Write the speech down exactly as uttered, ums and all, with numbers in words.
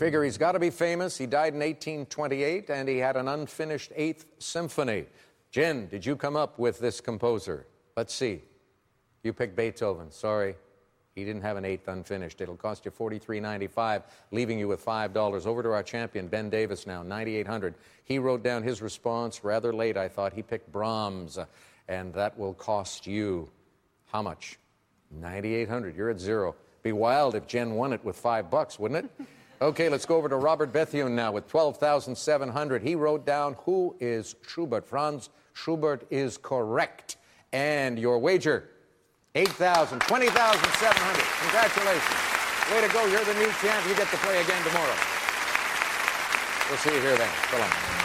figure he's got to be famous. He died in eighteen twenty-eight, and he had an unfinished Eighth Symphony. Jen, did you come up with this composer? Let's see. You picked Beethoven. Sorry, he didn't have an eighth unfinished. It'll cost you forty-three ninety-five, leaving you with five dollars. Over to our champion, Ben Davis now, ninety-eight hundred. He wrote down his response rather late, I thought. He picked Brahms, and that will cost you how much? ninety-eight hundred. You're at zero. Be wild if Jen won it with five bucks, wouldn't it? Okay, let's go over to Robert Bethune now with twelve thousand seven hundred. He wrote down, who is Schubert? Franz Schubert is correct. And your wager, eight thousand, twenty thousand seven hundred. Congratulations. Way to go. You're the new champ. You get to play again tomorrow. We'll see you here then. So long.